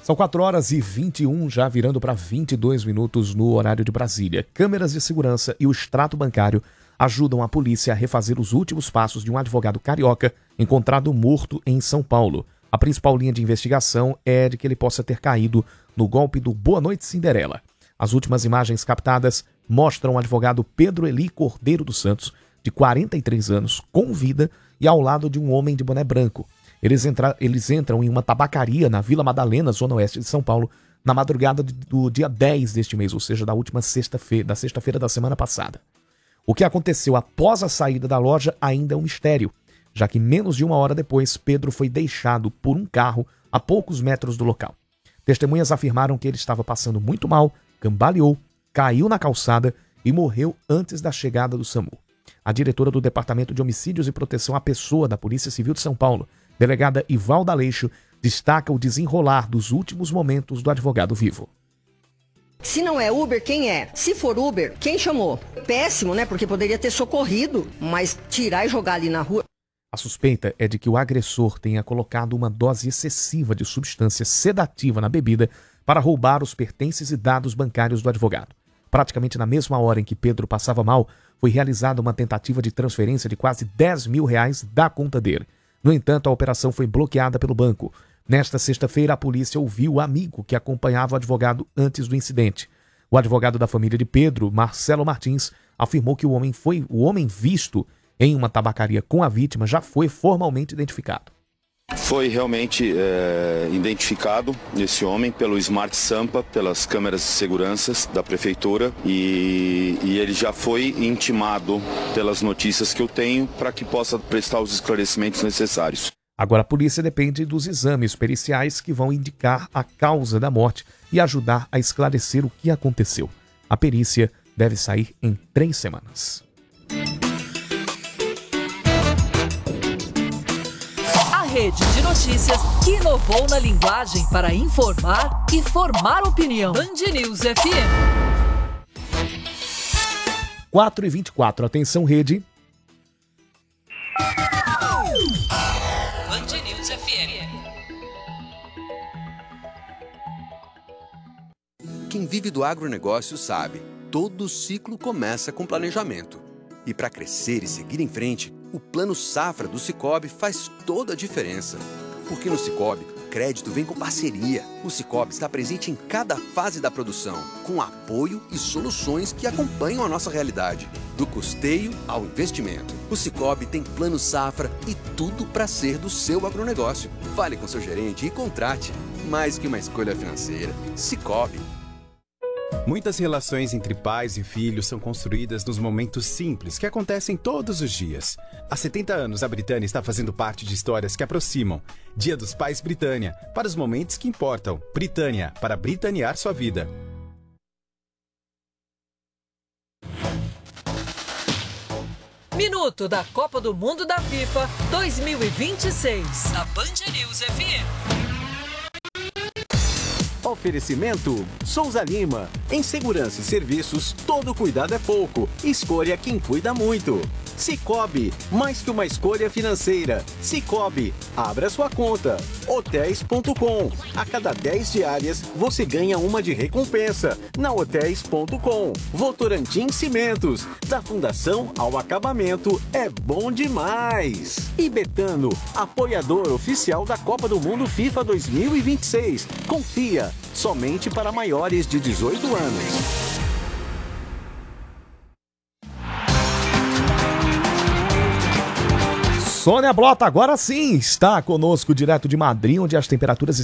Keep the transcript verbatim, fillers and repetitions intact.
São quatro horas e vinte e um, já virando para vinte e dois minutos no horário de Brasília. Câmeras de segurança e o extrato bancário ajudam a polícia a refazer os últimos passos de um advogado carioca encontrado morto em São Paulo. A principal linha de investigação é de que ele possa ter caído no golpe do Boa Noite Cinderela. As últimas imagens captadas mostram o advogado Pedro Eli Cordeiro dos Santos, de quarenta e três anos, com vida e ao lado de um homem de boné branco. Eles, entra, eles entram em uma tabacaria na Vila Madalena, zona oeste de São Paulo, na madrugada do dia dez deste mês, ou seja, da última sexta-feira, da sexta-feira da semana passada. O que aconteceu após a saída da loja ainda é um mistério, já que menos de uma hora depois, Pedro foi deixado por um carro a poucos metros do local. Testemunhas afirmaram que ele estava passando muito mal, cambaleou, caiu na calçada e morreu antes da chegada do SAMU. A diretora do Departamento de Homicídios e Proteção à Pessoa da Polícia Civil de São Paulo, delegada Ivalda Aleixo, destaca o desenrolar dos últimos momentos do advogado vivo. Se não é Uber, quem é? Se for Uber, quem chamou? Péssimo, né? Porque poderia ter socorrido, mas tirar e jogar ali na rua... A suspeita é de que o agressor tenha colocado uma dose excessiva de substância sedativa na bebida para roubar os pertences e dados bancários do advogado. Praticamente na mesma hora em que Pedro passava mal, foi realizada uma tentativa de transferência de quase dez mil reais da conta dele. No entanto, a operação foi bloqueada pelo banco. Nesta sexta-feira, a polícia ouviu o amigo que acompanhava o advogado antes do incidente. O advogado da família de Pedro, Marcelo Martins, afirmou que o homem, foi, o homem visto em uma tabacaria com a vítima já foi formalmente identificado. Foi realmente é, identificado esse homem pelo Smart Sampa, pelas câmeras de segurança da prefeitura e, e ele já foi intimado pelas notícias que eu tenho para que possa prestar os esclarecimentos necessários. Agora a polícia depende dos exames periciais que vão indicar a causa da morte e ajudar a esclarecer o que aconteceu. A perícia deve sair em três semanas. Rede de notícias que inovou na linguagem para informar e formar opinião. Band News F M. quatro e vinte e quatro, atenção rede. Band News F M. Quem vive do agronegócio sabe, todo ciclo começa com planejamento. E para crescer e seguir em frente, o Plano Safra do Sicoob faz toda a diferença. Porque no Sicoob, crédito vem com parceria. O Sicoob está presente em cada fase da produção, com apoio e soluções que acompanham a nossa realidade. Do custeio ao investimento. O Sicoob tem Plano Safra e tudo para ser do seu agronegócio. Fale com seu gerente e contrate. Mais que uma escolha financeira. Sicoob. Muitas relações entre pais e filhos são construídas nos momentos simples que acontecem todos os dias. Há setenta anos, a Britânia está fazendo parte de histórias que aproximam. Dia dos Pais Britânia, para os momentos que importam. Britânia, para britanear sua vida. Minuto da Copa do Mundo da FIFA dois mil e vinte e seis. Na Band News F M. Oferecimento Souza Lima. Em segurança e serviços, todo cuidado é pouco. Escolha quem cuida muito. Sicoob, mais que uma escolha financeira. Sicoob, abra sua conta. Hotéis ponto com. A cada dez diárias, você ganha uma de recompensa. Na Hotéis ponto com. Votorantim Cimentos. Da fundação ao acabamento, é bom demais. E Betano, apoiador oficial da Copa do Mundo FIFA dois mil e vinte e seis. Confia, somente para maiores de dezoito anos. Sônia Blota agora sim está conosco direto de Madrid, onde as temperaturas